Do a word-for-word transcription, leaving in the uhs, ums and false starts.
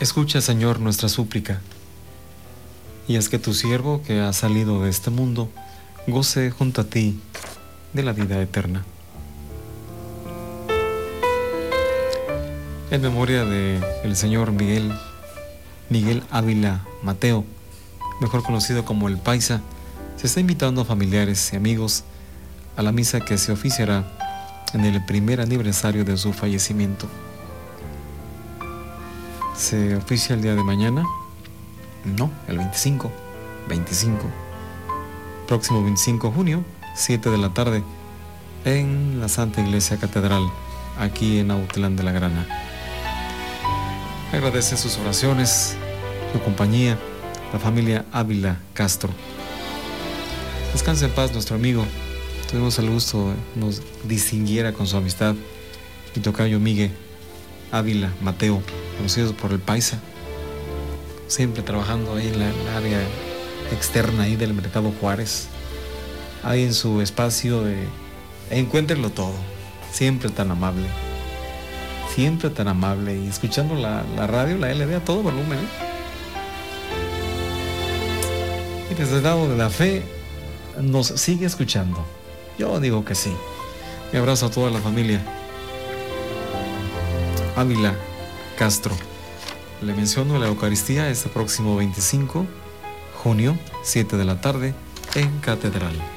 Escucha, Señor, nuestra súplica, y haz que tu siervo que ha salido de este mundo goce junto a ti de la vida eterna. En memoria de el señor Miguel, Miguel Ávila Mateo, mejor conocido como el Paisa, se está invitando a familiares y amigos a la misa que se oficiará en el primer aniversario de su fallecimiento. ¿Se oficia el día de mañana? No, el veinticinco. veinticinco. Próximo veinticinco de junio, siete de la tarde, en la Santa Iglesia Catedral, aquí en Autlán de la Grana. Agradece sus oraciones, su compañía, la familia Ávila Castro. Descanse en paz nuestro amigo. Tuvimos el gusto de nos distinguiera con su amistad mi tocayo Miguel Ávila Mateo, conocido por el Paisa, siempre trabajando ahí en la, en la área externa ahí del Mercado Juárez, ahí en su espacio de encuéntrenlo todo, siempre tan amable, siempre tan amable, y escuchando la, la radio, la L D a todo volumen, ¿eh? Y desde el lado de la fe nos sigue escuchando. Yo digo que sí. Un abrazo a toda la familia Ávila Castro. Le menciono la Eucaristía este próximo veinticinco de junio, siete de la tarde, en Catedral.